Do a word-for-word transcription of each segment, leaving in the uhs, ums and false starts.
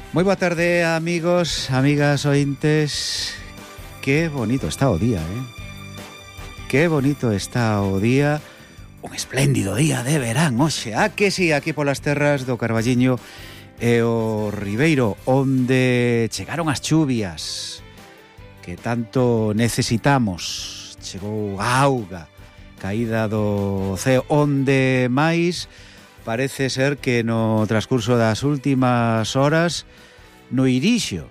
Moi boa tarde, amigos, amigas, ointes. Que bonito está o día, eh? Que bonito está o día. Un espléndido día de verán, oxe. A que si, aquí polas terras do Carballiño e o Ribeiro, onde chegaron as chuvias que tanto necesitamos. Chegou a auga caída do ceo, onde máis parece ser que no transcurso das últimas horas no Irixo,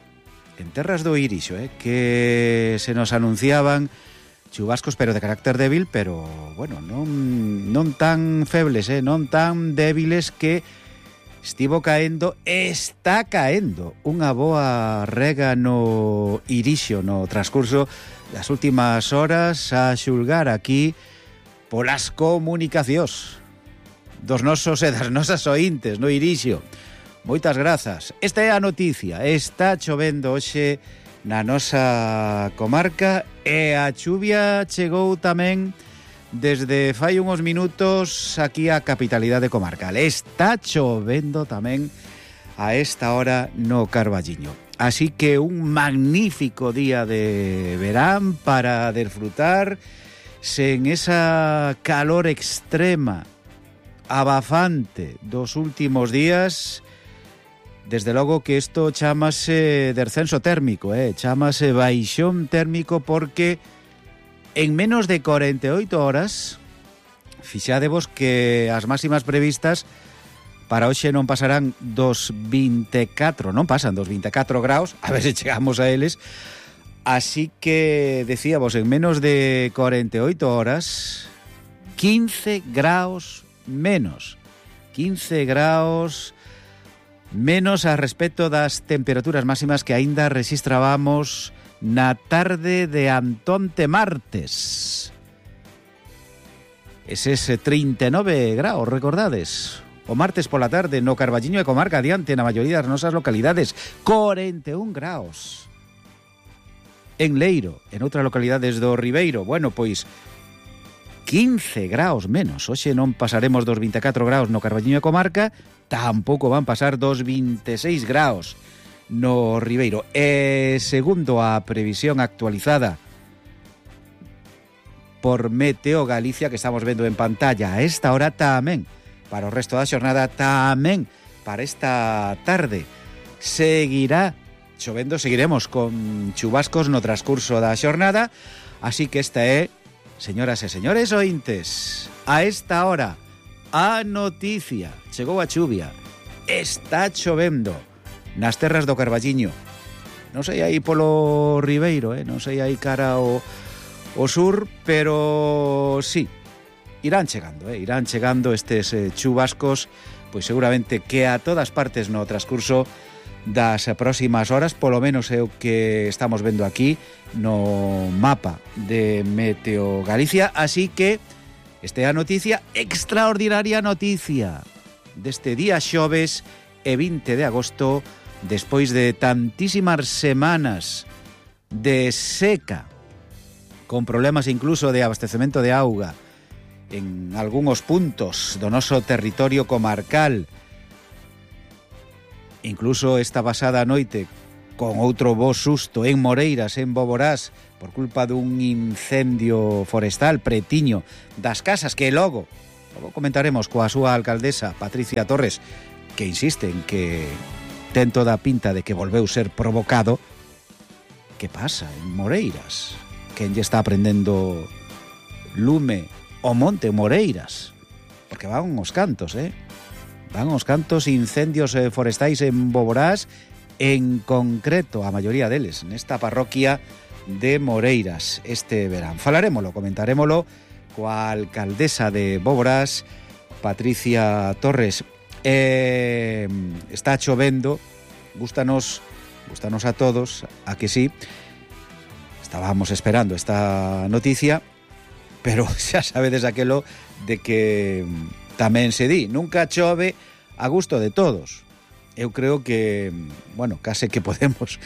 en terras do Irixo, eh, que se nos anunciaban chubascos, pero de carácter débil, pero, bueno, non, non tan febles, eh, non tan débiles, que estivo caendo, está caendo unha boa rega no Irixo no transcurso das últimas horas, a xulgar aquí polas comunicacións dos nosos e das nosas ointes no Irixo. Moitas grazas. Esta é a noticia. Está chovendo hoxe na nosa comarca e a chuvia chegou tamén desde fai uns minutos aquí a capitalidade comarcal. Está chovendo tamén a esta hora no Carballiño. Así que un magnífico día de verán para disfrutar sen esa calor extrema, abafante dos últimos días. Desde logo que isto chamase descenso térmico, eh? chamase baixón térmico, porque en menos de corenta e oito horas, fixadevos que as máximas previstas para hoxe non pasarán dos vinte e catro, non pasan dos vinte e catro graus, a ver se chegamos a eles. Así que, decíamos, en menos de corenta e oito horas, quince graus menos. quince graus menos a respecto das temperaturas máximas que aínda rexistrábamos na tarde de antonte martes. Eses trinta e nove graus, recordades? O martes pola tarde no Carballiño e comarca adiante na maioría das nosas localidades. corenta e un graus. En Leiro, en outras localidades do Ribeiro, bueno, pois quince graus menos. Hoxe non pasaremos dos vinte e catro graus no Carballiño e comarca, tampouco van pasar dos vinte e seis graus no Ribeiro. E segundo a previsión actualizada por Meteo Galicia, que estamos vendo en pantalla a esta hora, tamén para o resto da xornada, tamén para esta tarde, seguirá chovendo, seguiremos con chubascos no transcurso da xornada. Así que esta é, señoras e señores ointes, a esta hora a noticia. Chegou a chuvia, está chovendo nas terras do Carballiño. Non sei aí polo Ribeiro, eh? non sei aí cara ao, ao sur, pero sí, irán chegando, eh? irán chegando estes eh, chubascos, pois seguramente que a todas partes no transcurso das próximas horas, polo menos é o que estamos vendo aquí no mapa de Meteo Galicia. Así que esta é a noticia, extraordinaria noticia deste día xoves e vinte de agosto, despois de tantísimas semanas de seca, con problemas incluso de abastecemento de auga en algúns puntos do noso territorio comarcal. Incluso esta pasada noite, con outro bo susto en Moreiras, en Boborás, por culpa dun incendio forestal pretiño das casas, que logo, logo comentaremos coa súa alcaldesa, Patricia Torres, que insiste en que ten toda a pinta de que volveu ser provocado. Que pasa en Moreiras? Quen lle está prendendo lume o monte Moreiras? Porque van os cantos, eh? Van os cantos incendios forestais en Boborás, en concreto, a maioría deles, nesta parroquia de Moreiras este verán. Falarémolo, comentarémolo coa alcaldesa de Boborás, Patricia Torres. Eh, está chovendo, gústanos, gústanos a todos, a que sí. Estábamos esperando esta noticia, pero xa sabedes aquelo de que tamén se di, nunca chove a gusto de todos. Eu creo que, bueno, case que podemos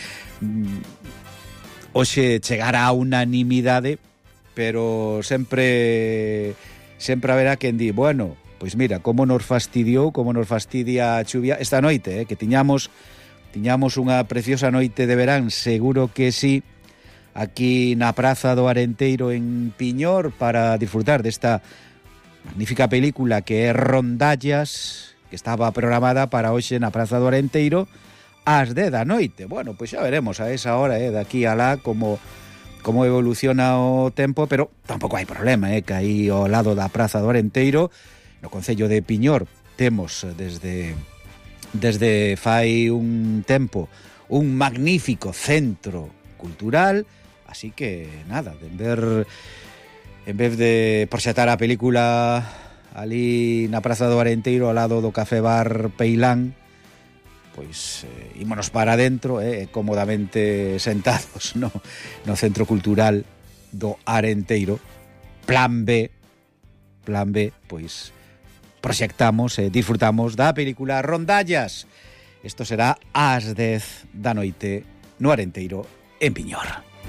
hoxe chegar a unanimidade, pero sempre sempre haberá quen di, bueno, pois mira, como nos fastidiou, como nos fastidia a chuvia esta noite, eh, que tiñamos tiñamos unha preciosa noite de verán, seguro que sí, aquí na Praza do Arenteiro en Piñor, para disfrutar desta magnífica película que é Rondallas, que estaba programada para hoxe na Praza do Arenteiro ás dez da noite. Bueno, pois xa veremos a esa hora, eh, daqui a lá, como, como evoluciona o tempo, pero tampouco hai problema, eh, que aí ao lado da Praza do Arenteiro, no concello de Piñor, temos desde... desde fai un tempo un magnífico centro cultural, así que nada, de ver, en vez de proxectar a película ali na Praza do Arenteiro ao lado do Café Bar Peilán, pois eh, ímonos para dentro, eh, cómodamente sentados no, no centro cultural do Arenteiro. Plan B, plan B, pois proxectamos e disfrutamos da película Rondallas. Isto será ás dez da noite no Arenteiro en Piñor.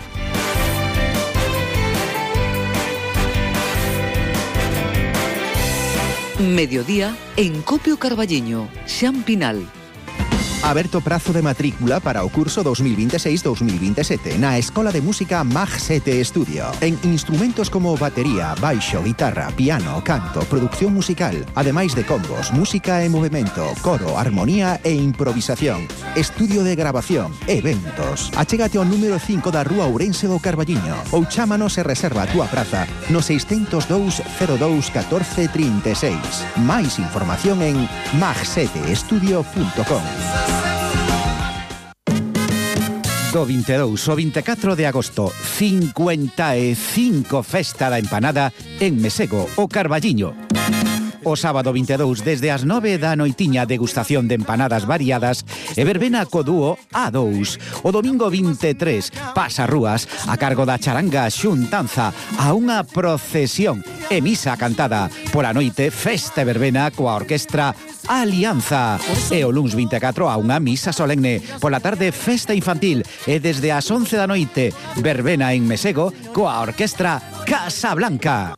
Mediodía en Copio Carballiño, Xan Pinal. Aberto prazo de matrícula para o curso dos mil veintiséis dos mil veintisiete na Escola de Música Mag sete Estudio. En instrumentos como batería, baixo, guitarra, piano, canto, producción musical, ademais de combos, música e movimento, coro, armonía e improvisación, estudio de grabación, eventos. Achégate ao número cinco da Rúa Ourense do Carballiño ou chámanos e reserva a túa praza no seiscentos dous cero dous catorce trinta e seis. Máis información en mag sete estudio punto com. Do vinte e dous ao vinte e catro de agosto, cincuenta e cinco Festa da Empanada en Mesego, o Carballiño. O sábado vinte e dous, desde as nove da noitiña, degustación de empanadas variadas e verbena co dúo A dous. O domingo vinte e tres, pasarrúas a cargo da charanga xuntanza a unha procesión e misa cantada. Pola noite, festa e verbena coa orquestra Alianza. E o luns vinte e catro a unha misa solemne. Pola tarde, festa infantil. E desde as once da noite, verbena en Mesego coa orquestra Casablanca.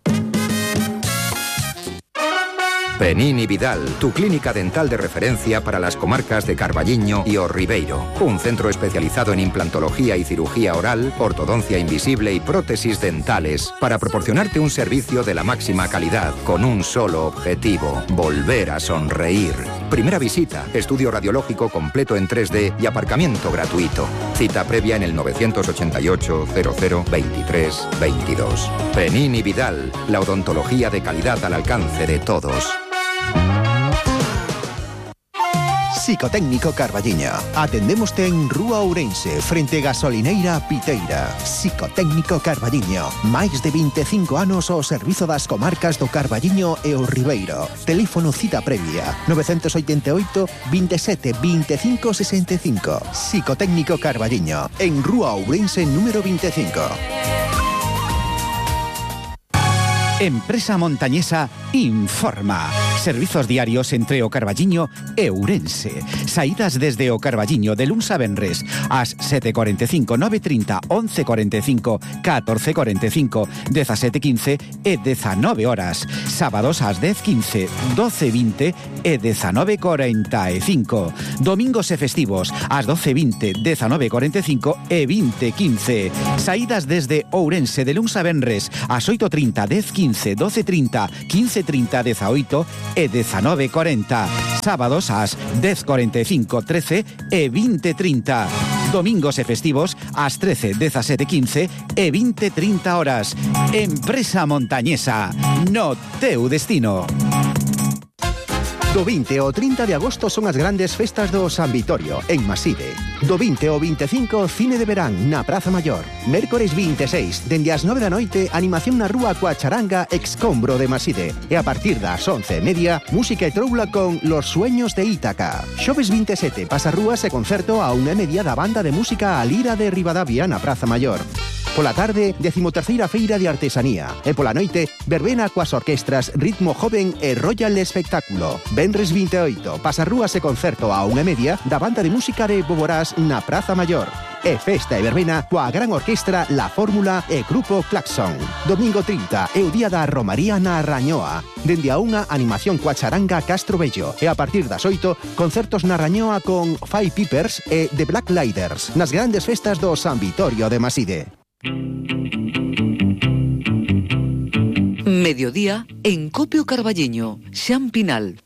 Penini Vidal, tu clínica dental de referencia para las comarcas de Carballiño y O Ribeiro. Un centro especializado en implantología y cirugía oral, ortodoncia invisible y prótesis dentales para proporcionarte un servicio de la máxima calidad con un solo objetivo: volver a sonreír. Primera visita, estudio radiológico completo en tres D y aparcamiento gratuito. Cita previa en el novecientos ochenta y ocho, cero cero, veintitrés, veintidós. Penini Vidal, la odontología de calidad al alcance de todos. Psicotécnico Carballiño. Atendémoste en Rúa Ourense, frente Gasolineira Piteira. Psicotécnico Carballiño. Máis de vinte e cinco anos ao servizo das comarcas do Carballiño e o Ribeiro. Teléfono cita previa novecientos oitenta e oito, veintisiete, veinticinco, sesenta e cinco. Psicotécnico Carballiño, en Rúa Ourense número vinte e cinco. Empresa Montañesa informa. Servizos diarios entre o Carballiño e Ourense. Saídas desde o Carballiño de luns a venres ás sete e cuarenta e cinco, nove e trinta, once e cuarenta e cinco, catorce e cuarenta e cinco, dezasete e quince e dezanove horas. Sábados ás dez e quince, doce e vinte e dezanove e cuarenta e cinco. Domingos e festivos ás doce e vinte, dezanove e cuarenta e cinco e vinte e quince. Saídas desde Ourense de luns a venres ás oito e trinta, dez e quince, doce e trinta, quince e trinta, dezaoito e dezanove e cuarenta. Sábados ás dez e cuarenta e cinco, trece e vinte e trinta. Domingos e festivos ás trece, dezasete e quince e vinte e trinta horas. Empresa Montañesa, no teu destino. Do vinte ao trinta de agosto son as grandes festas do San Vitorio, en Maside. Do vinte ao vinte e cinco, cine de verán na Praza Maior. Mércores vinte e seis, dende as nove da noite, animación na rúa coa charanga Excombro de Maside. E a partir das once e media, música e troula con Los Sueños de Ítaca. Xoves vinte e sete, pasarrúas e concerto a unha e media da banda de música A Lira de Ribadavia na Praza Maior. Pola tarde, decimoterceira feira de artesanía. E pola noite, verbena coas orquestras Ritmo Joven e Royal Espectáculo. Venres vinte e oito, pasarrúas e concerto a unha e media da banda de música de Boborás na Praza Maior. E festa e verbena coa gran orquestra La Fórmula e Grupo Claxon. Domingo trinta é o día da Romaría na Rañoa. Dende a unha, animación coa charanga Castro Bello. E a partir das oito, concertos na Rañoa con Five Pipers e The Black Lighters nas grandes festas do San Vitorio de Maside. Mediodía en Copio Carballiño, Xan Pinal.